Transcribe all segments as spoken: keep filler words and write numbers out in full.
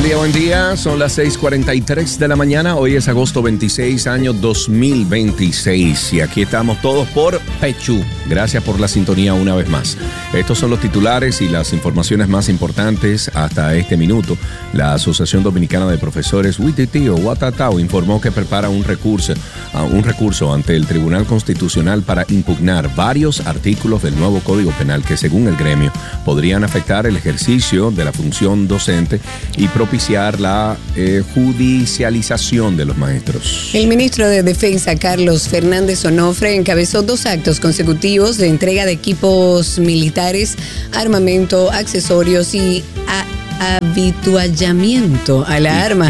día, buen día. Son las seis cuarenta y tres de la mañana. Hoy es agosto veintiséis, año dos mil veintiséis. Y aquí estamos todos por Pechú. Gracias por la sintonía una vez más. Estos son los titulares y las informaciones más importantes hasta este minuto. La Asociación Dominicana de Profesores, U I T T o Watatao, informó que prepara un recurso, un recurso ante el Tribunal Constitucional para impugnar varios artículos del nuevo Código Penal que, según el gremio, podrían afectar el ejercicio de la función docente y propiciar la eh, judicialización de los maestros. El ministro de Defensa, Carlos Fernández Onofre, encabezó dos actos consecutivos de entrega de equipos militares, armamento, accesorios y a habituallamiento a la arma.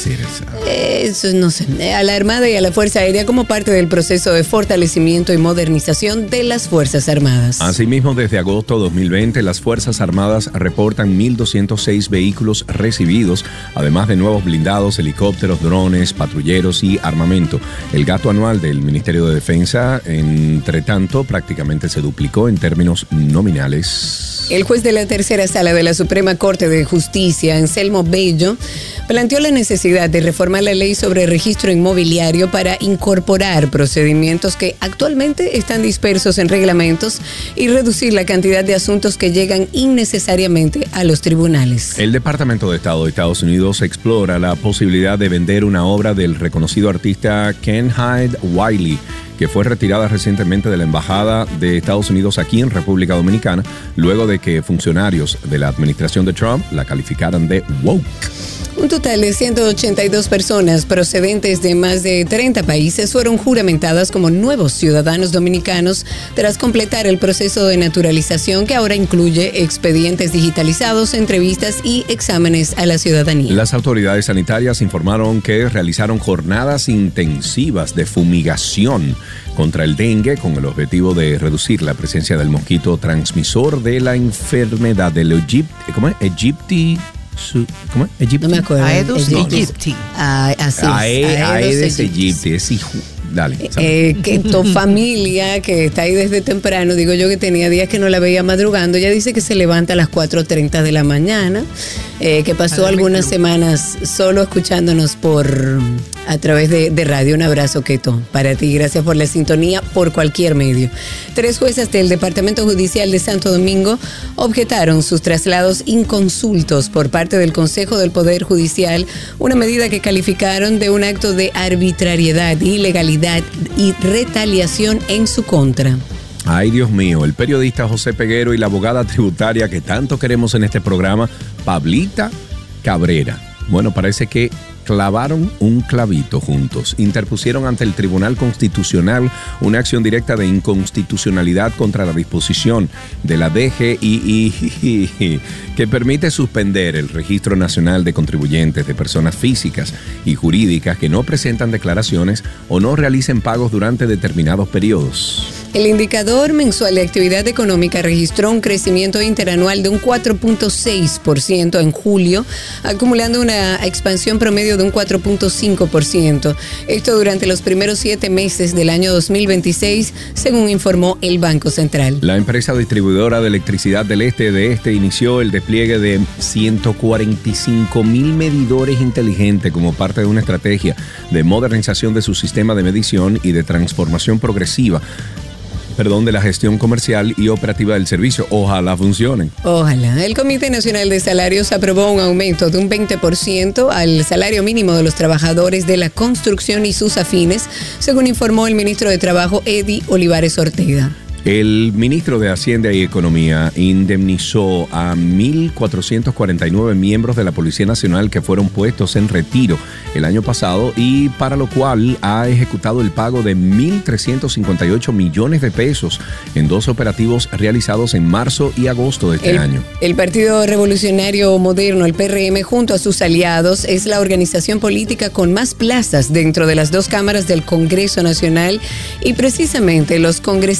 Eso no sé, a la Armada y a la Fuerza Aérea como parte del proceso de fortalecimiento y modernización de las Fuerzas Armadas. Asimismo, desde agosto de dos mil veinte, las Fuerzas Armadas reportan mil doscientos seis vehículos recibidos, además de nuevos blindados, helicópteros, drones, patrulleros y armamento. El gasto anual del Ministerio de Defensa, entre tanto, prácticamente se duplicó en términos nominales. El juez de la tercera sala de la Suprema Corte de Justicia, Anselmo Bello, planteó la necesidad de reformar la ley sobre registro inmobiliario para incorporar procedimientos que actualmente están dispersos en reglamentos y reducir la cantidad de asuntos que llegan innecesariamente a los tribunales. El Departamento de Estado de Estados Unidos explora la posibilidad de vender una obra del reconocido artista Ken Hyde Wiley, que fue retirada recientemente de la Embajada de Estados Unidos aquí en República Dominicana, luego de que funcionarios de la administración de Trump la calificaran de woke. Un total de ciento ochenta y dos personas procedentes de más de treinta países fueron juramentadas como nuevos ciudadanos dominicanos tras completar el proceso de naturalización que ahora incluye expedientes digitalizados, entrevistas y exámenes a la ciudadanía. Las autoridades sanitarias informaron que realizaron jornadas intensivas de fumigación contra el dengue con el objetivo de reducir la presencia del mosquito transmisor de la enfermedad del Egypt, ¿cómo es? Egypti... Su, ¿Cómo es? Egypti. No me acuerdo. Aedes no, no. aegypti. Ah, así es. Aedes aegypti. Es hijo. Dale. Eh, que tu familia, que está ahí desde temprano, digo yo que tenía días que no la veía madrugando, ella dice que se levanta a las cuatro treinta de la mañana, eh, que pasó algunas semanas solo escuchándonos por a través de, de radio. Un abrazo, Keto, para ti. Gracias por la sintonía por cualquier medio. Tres juezas del Departamento Judicial de Santo Domingo objetaron sus traslados inconsultos por parte del Consejo del Poder Judicial, una medida que calificaron de un acto de arbitrariedad, ilegalidad y retaliación en su contra. Ay, Dios mío, el periodista José Peguero y la abogada tributaria que tanto queremos en este programa, Pablita Cabrera. Bueno, parece que clavaron un clavito juntos. Interpusieron ante el Tribunal Constitucional una acción directa de inconstitucionalidad contra la disposición de la D G I I que permite suspender el Registro Nacional de Contribuyentes de personas físicas y jurídicas que no presentan declaraciones o no realicen pagos durante determinados periodos. El indicador mensual de actividad económica registró un crecimiento interanual de un cuatro punto seis por ciento en julio, acumulando una expansión promedio de un cuatro punto cinco por ciento. Esto durante los primeros siete meses del año dos mil veintiséis, según informó el Banco Central. La empresa distribuidora de electricidad del Este de Este inició el despliegue de ciento cuarenta y cinco mil medidores inteligentes como parte de una estrategia de modernización de su sistema de medición y de transformación progresiva Perdón, de la gestión comercial y operativa del servicio. Ojalá funcionen. Ojalá. El Comité Nacional de Salarios aprobó un aumento de un veinte por ciento al salario mínimo de los trabajadores de la construcción y sus afines, según informó el ministro de Trabajo, Eddie Olivares Ortega. El ministro de Hacienda y Economía indemnizó a mil cuatrocientos cuarenta y nueve miembros de la Policía Nacional que fueron puestos en retiro el año pasado y para lo cual ha ejecutado el pago de mil trescientos cincuenta y ocho millones de pesos en dos operativos realizados en marzo y agosto de este el, año. El Partido Revolucionario Moderno, el P R M, junto a sus aliados, es la organización política con más plazas dentro de las dos cámaras del Congreso Nacional y precisamente los congresistas de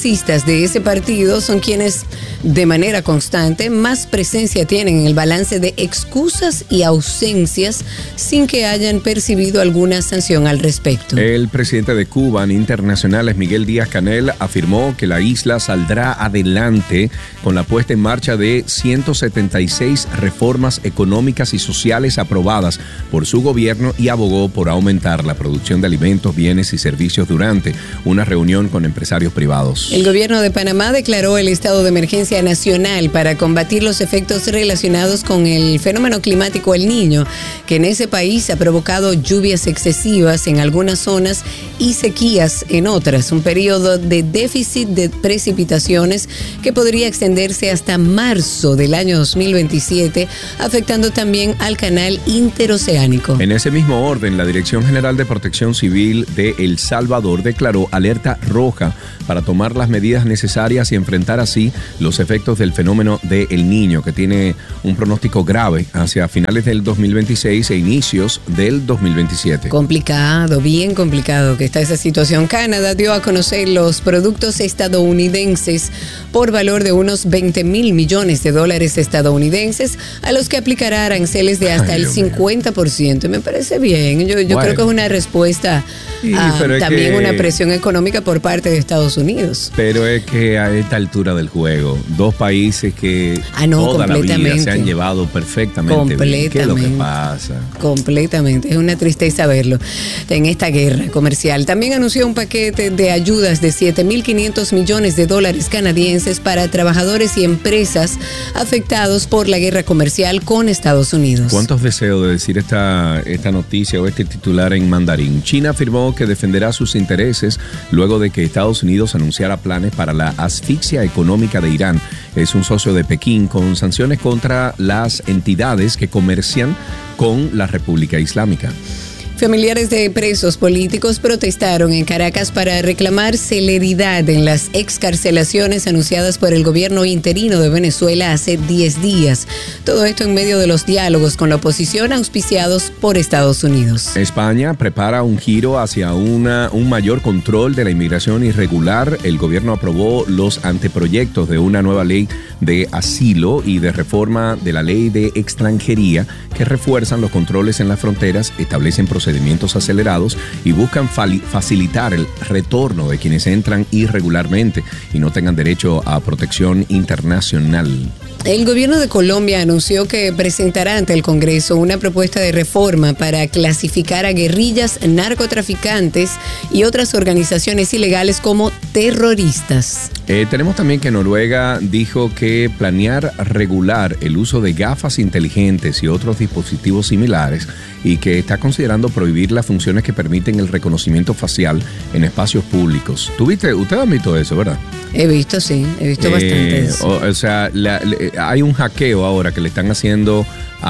de ese partido son quienes de manera constante más presencia tienen en el balance de excusas y ausencias sin que hayan percibido alguna sanción al respecto. El presidente de Cuba en internacionales, Miguel Díaz-Canel, afirmó que la isla saldrá adelante con la puesta en marcha de ciento setenta y seis reformas económicas y sociales aprobadas por su gobierno y abogó por aumentar la producción de alimentos, bienes y servicios durante una reunión con empresarios privados. El gobierno de Panamá declaró el estado de emergencia nacional para combatir los efectos relacionados con el fenómeno climático El Niño, que en ese país ha provocado lluvias excesivas en algunas zonas y sequías en otras, un periodo de déficit de precipitaciones que podría extenderse hasta marzo del año dos mil veintisiete, afectando también al canal interoceánico. En ese mismo orden, la Dirección General de Protección Civil de El Salvador declaró alerta roja para tomar las medidas necesarias y enfrentar así los efectos del fenómeno de El Niño, que tiene un pronóstico grave hacia finales del dos mil veintiséis e inicios del dos mil veintisiete. Complicado, bien complicado que está esa situación. Canadá dio a conocer los productos estadounidenses por valor de unos veinte mil millones de dólares estadounidenses, a los que aplicará aranceles de hasta Ay, el cincuenta por ciento. Y me parece bien. Yo, yo bueno. creo que es una respuesta sí, a también que... una presión económica por parte de Estados Unidos. Pero es que a esta altura del juego, dos países que ah, no, toda la vida se han llevado perfectamente completamente bien. ¿Qué es lo que pasa? Completamente, es una tristeza verlo en esta guerra comercial. También anunció un paquete de ayudas de siete mil quinientos millones de dólares canadienses para trabajadores y empresas afectados por la guerra comercial con Estados Unidos. ¿Cuántos deseo de decir esta, esta noticia o este titular en mandarín? China afirmó que defenderá sus intereses luego de que Estados Unidos anunciara planes para la asfixia económica de Irán. Es un socio de Pekín con sanciones contra las entidades que comercian con la República Islámica. Familiares de presos políticos protestaron en Caracas para reclamar celeridad en las excarcelaciones anunciadas por el gobierno interino de Venezuela hace diez días. Todo esto en medio de los diálogos con la oposición auspiciados por Estados Unidos. España prepara un giro hacia una, un mayor control de la inmigración irregular. El gobierno aprobó los anteproyectos de una nueva ley de asilo y de reforma de la ley de extranjería que refuerzan los controles en las fronteras, establecen procedimientos procedimientos acelerados y buscan facilitar el retorno de quienes entran irregularmente y no tengan derecho a protección internacional. El gobierno de Colombia anunció que presentará ante el Congreso una propuesta de reforma para clasificar a guerrillas, narcotraficantes y otras organizaciones ilegales como terroristas. Eh, tenemos también que Noruega dijo que planear regular el uso de gafas inteligentes y otros dispositivos similares y que está considerando prohibir las funciones que permiten el reconocimiento facial en espacios públicos. ¿Tú viste? Usted ha visto eso, ¿verdad? He visto, sí, he visto eh, bastante eso. O, o sea, la, la, hay un hackeo ahora que le están haciendo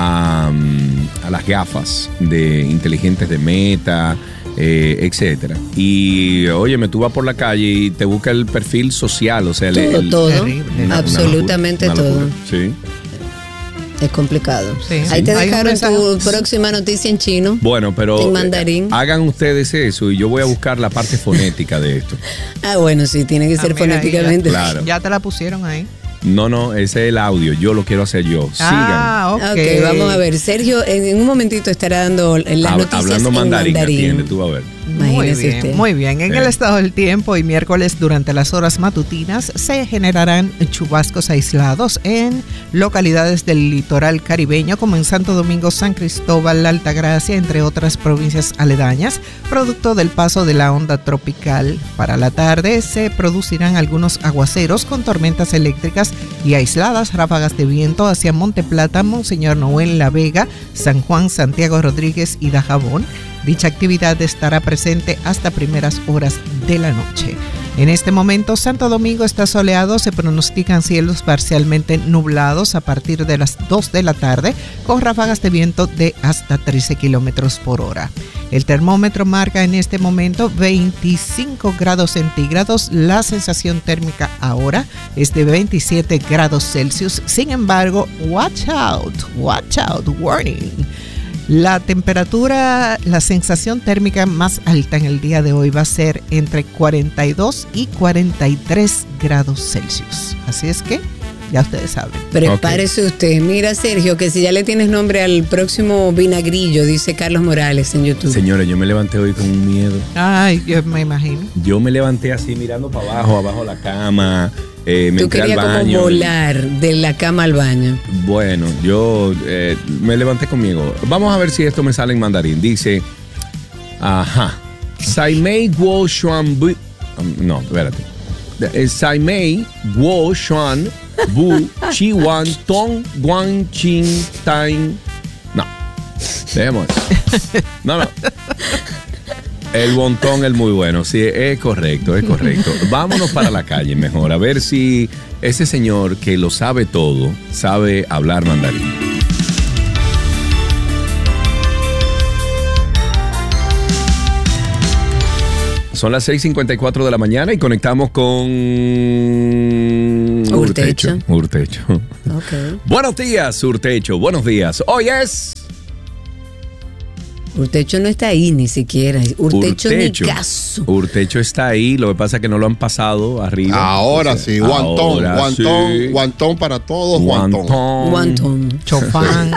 a, a las gafas de inteligentes de Meta, eh, etcétera. Y óyeme, tú vas por la calle y te busca el perfil social, o sea, todo, el, el, todo, una, absolutamente una locura, una locura. todo. Sí. Es complicado. Sí, Ahí sí. te dejaron tu próxima noticia en chino. Bueno, pero en mandarín. Eh, hagan ustedes eso y yo voy a buscar la parte fonética de esto. Ah, bueno, sí, tiene que ah, ser fonéticamente. Ya, claro. ya te la pusieron ahí. No, no, ese es el audio, yo lo quiero hacer yo. Ah, Sigan. Okay. ok, vamos a ver. Sergio en un momentito estará dando las Hab- noticias hablando en mandarín. mandarín. Atiende, tú vas a ver. Muy bien, usted. muy bien. En sí. el estado del tiempo y miércoles durante las horas matutinas se generarán chubascos aislados en localidades del litoral caribeño como en Santo Domingo, San Cristóbal, La Altagracia, entre otras provincias aledañas, producto del paso de la onda tropical. Para la tarde se producirán algunos aguaceros con tormentas eléctricas y aisladas ráfagas de viento hacia Monte Plata, Monseñor Noel, La Vega, San Juan, Santiago Rodríguez y Dajabón. Dicha actividad estará presente hasta primeras horas de la noche. En este momento, Santo Domingo está soleado, se pronostican cielos parcialmente nublados a partir de las dos de la tarde, con ráfagas de viento de hasta trece kilómetros por hora. El termómetro marca en este momento veinticinco grados centígrados, la sensación térmica ahora es de veintisiete grados Celsius. Sin embargo, watch out, watch out, warning. La temperatura, la sensación térmica más alta en el día de hoy va a ser entre cuarenta y dos y cuarenta y tres grados Celsius. Así es que ya ustedes saben. Prepárese okay. usted. Mira, Sergio, que si ya le tienes nombre al próximo vinagrillo, dice Carlos Morales en YouTube. Señora, yo me levanté hoy con un miedo. Ay, yo me imagino. Yo me levanté así mirando para abajo, abajo la cama. Eh, me Tú querías al baño, como volar de la cama al baño. Bueno, yo eh, me levanté conmigo. Vamos a ver si esto me sale en mandarín. Dice, ajá, Saimei Guo Xuan Bu. No, espérate. Saimei Guo Xuan Bu Chi Wan Tong Guan Chin Tain. No, dejemos eso. No, no. El bontón es muy bueno, sí, es correcto, es correcto. Vámonos para la calle mejor, a ver si ese señor que lo sabe todo, sabe hablar mandarín. Son las seis cincuenta y cuatro de la mañana y conectamos con Urtecho. Urtecho. Okay. Buenos días, Urtecho, buenos días. Hoy es... Urtecho no está ahí ni siquiera. Urtecho, Urtecho ni caso. Urtecho está ahí, lo que pasa es que no lo han pasado arriba. Ahora sí, guantón, guantón, sí. guantón para todos, guantón. Guantón. Chofán.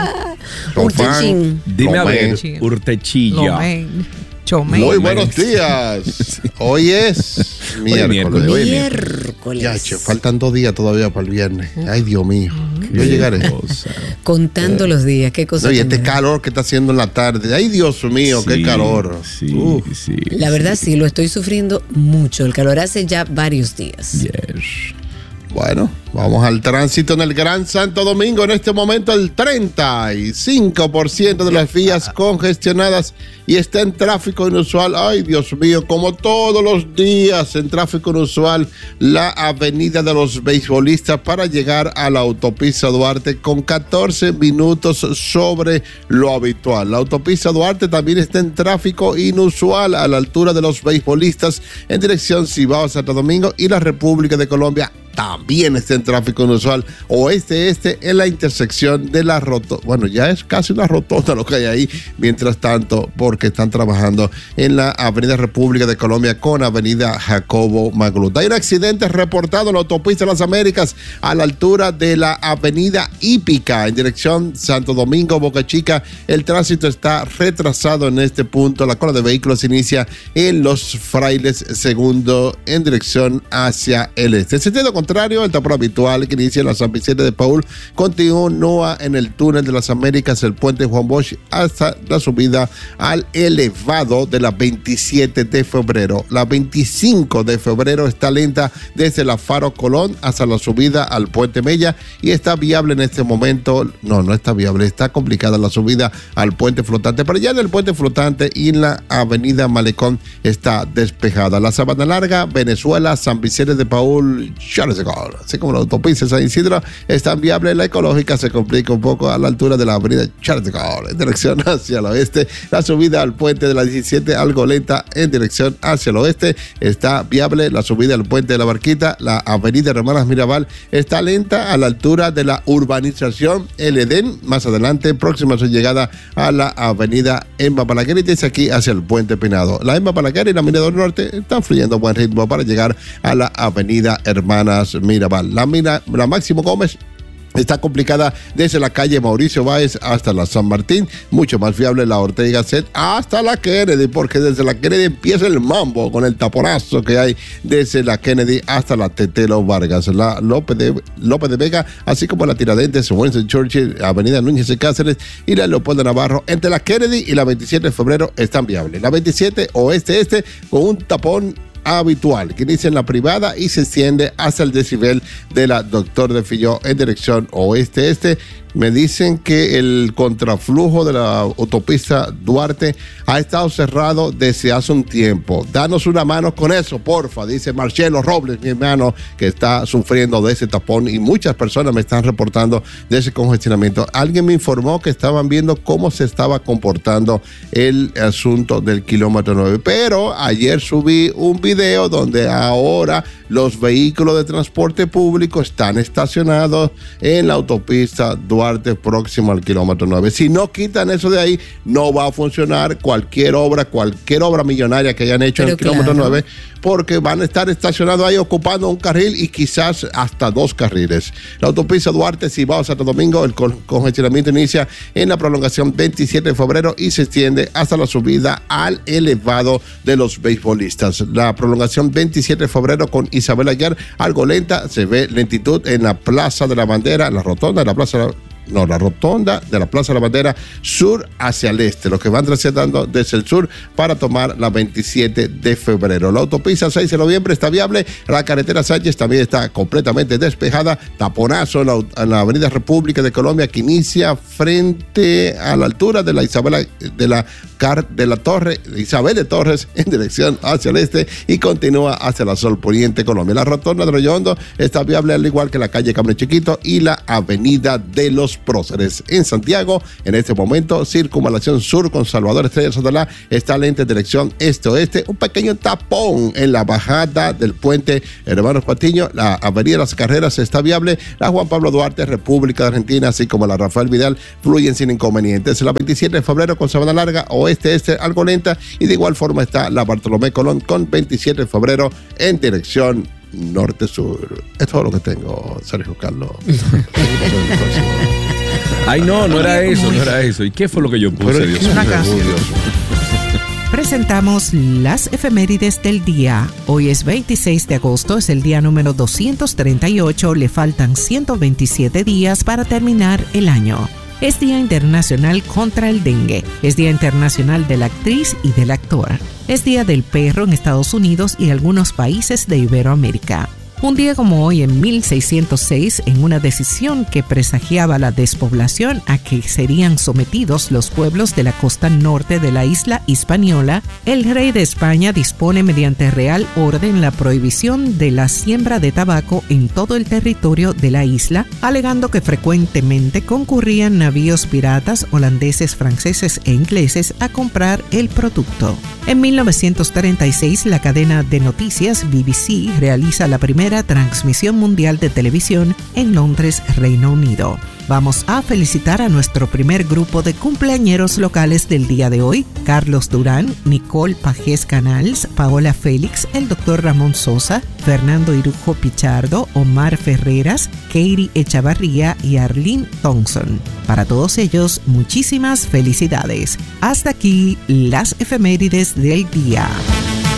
Urtechín. Dime a ver, Urtechilla. Chomé. Muy buenos días. Hoy es miércoles. miércoles. Hoy miércoles. Ya, che, faltan dos días todavía para el viernes. Ay, Dios mío. Yo llegaré. Cosa. Contando eh. los días, qué cosa. No, y este calor que está haciendo en la tarde. Ay, Dios mío, sí, qué calor. Sí, uh. sí, la verdad, sí, lo estoy sufriendo mucho. El calor hace ya varios días. Yes. Bueno, vamos al tránsito en el Gran Santo Domingo. En este momento el treinta y cinco por ciento de las vías congestionadas y está en tráfico inusual. Ay, Dios mío, como todos los días en tráfico inusual, la avenida de los beisbolistas para llegar a la autopista Duarte con catorce minutos sobre lo habitual. La autopista Duarte también está en tráfico inusual a la altura de los beisbolistas en dirección Cibao, Santo Domingo, y la República de Colombia también está en tráfico inusual oeste-este en la intersección de la rotonda. Bueno, ya es casi una rotonda lo que hay ahí, mientras tanto, porque están trabajando en la avenida República de Colombia con avenida Jacobo Magluta. Hay un accidente reportado en la autopista de las Américas a la altura de la avenida Hípica en dirección Santo Domingo, Boca Chica. El tránsito está retrasado en este punto. La cola de vehículos inicia en Los Frailes Segundo en dirección hacia el este. En sentido contrario, el tapón habitual que inicia en la San Vicente de Paul continúa en el túnel de las Américas, el puente Juan Bosch, hasta la subida al elevado de la veintisiete de febrero. La veinticinco de febrero está lenta desde la Faro Colón hasta la subida al puente Mella y está viable en este momento. No, no está viable, está complicada la subida al puente flotante, pero ya en el puente flotante y en la avenida Malecón está despejada. La Sabana Larga, Venezuela, San Vicente de Paul, Charles de Gaulle, así como la autopista San Isidro está viable. La ecológica se complica un poco a la altura de la avenida Charles de Gaulle en dirección hacia el oeste. La subida al puente de la diecisiete, algo lenta en dirección hacia el oeste, está viable. La subida al puente de la Barquita, la avenida Hermanas Mirabal, está lenta a la altura de la urbanización El Edén, más adelante, próxima a su llegada a la avenida Emma Balaguer y desde aquí hacia el puente Pinado. La Emma Balaguer y la Mirador Norte están fluyendo a buen ritmo para llegar a la avenida Hermanas Mirabal. La, Mira, la Máximo Gómez está complicada desde la calle Mauricio Báez hasta la San Martín, mucho más viable la Ortega Set hasta la Kennedy, porque desde la Kennedy empieza el mambo con el taponazo que hay desde la Kennedy hasta la Tetelo Vargas, la López de, López de Vega, así como la Tiradentes, Winston Churchill, Avenida Núñez de Cáceres y la Leopoldo Navarro entre la Kennedy y la veintisiete de febrero están viables. La veintisiete oeste-este con un tapón habitual que inicia en la privada y se extiende hasta el desnivel de la Doctor de Filló en dirección oeste-este. Me dicen que el contraflujo de la autopista Duarte ha estado cerrado desde hace un tiempo. Danos una mano con eso, porfa, dice Marcelo Robles, mi hermano, que está sufriendo de ese tapón y muchas personas me están reportando de ese congestionamiento. Alguien me informó que estaban viendo cómo se estaba comportando el asunto del kilómetro nueve, pero ayer subí un video donde ahora los vehículos de transporte público están estacionados en la autopista Duarte Duarte, próximo al kilómetro nueve. Si no quitan eso de ahí, no va a funcionar cualquier obra, cualquier obra millonaria que hayan hecho Pero en el claro. kilómetro nueve, porque van a estar estacionados ahí ocupando un carril y quizás hasta dos carriles. La autopista Duarte, Cibao, Santo Domingo, el con- congestionamiento inicia en la prolongación veintisiete de febrero y se extiende hasta la subida al elevado de los beisbolistas. La prolongación veintisiete de febrero con Isabel Aguiar, algo lenta, se ve lentitud en la Plaza de la Bandera, la rotonda de la Plaza de la No, la rotonda de la Plaza de la Bandera sur hacia el este, los que van transitando desde el sur para tomar la veintisiete de febrero. La autopista seis de noviembre está viable, la carretera Sánchez también está completamente despejada, taponazo en la, en la avenida República de Colombia que inicia frente a la altura de la Isabel de la, Car, de la Torre, Isabel de Torres en dirección hacia el este y continúa hacia la Sol Poniente Colombia. La rotonda de Rollondo está viable al igual que la calle Camino Chiquito y la avenida de los Próceres. En Santiago, en este momento, circunvalación sur con Salvador Estrella Sodalá está lenta en dirección este-oeste, un pequeño tapón en la bajada del puente Hermanos Patiño, la avenida Las Carreras está viable, la Juan Pablo Duarte, República de Argentina, así como la Rafael Vidal, fluyen sin inconvenientes. La veintisiete de febrero con Sabana Larga, oeste-este, algo lenta, y de igual forma está la Bartolomé Colón con veintisiete de febrero en dirección norte-sur. Es todo lo que tengo, Sergio Carlos. Ay, no, no era eso, no era eso. ¿Y qué fue lo que yo puse? Dios mío. Presentamos las efemérides del día. Hoy es veintiséis de agosto, es el día número doscientos treinta y ocho, le faltan ciento veintisiete días para terminar el año. Es Día Internacional contra el Dengue, es Día Internacional de la Actriz y del Actor, es Día del Perro en Estados Unidos y algunos países de Iberoamérica. Un día como hoy, en mil seiscientos seis, en una decisión que presagiaba la despoblación a que serían sometidos los pueblos de la costa norte de la isla Hispaniola, el rey de España dispone mediante real orden la prohibición de la siembra de tabaco en todo el territorio de la isla, alegando que frecuentemente concurrían navíos piratas holandeses, franceses e ingleses a comprar el producto. En mil novecientos treinta y seis, la cadena de noticias B B C realiza la primera transmisión mundial de televisión en Londres, Reino Unido. Vamos a felicitar a nuestro primer grupo de cumpleañeros locales del día de hoy: Carlos Durán, Nicole Pajés Canals, Paola Félix, el doctor Ramón Sosa, Fernando Irujo Pichardo, Omar Ferreras, Katie Echavarría y Arlene Thompson. Para todos ellos, muchísimas felicidades. Hasta aquí las efemérides del día.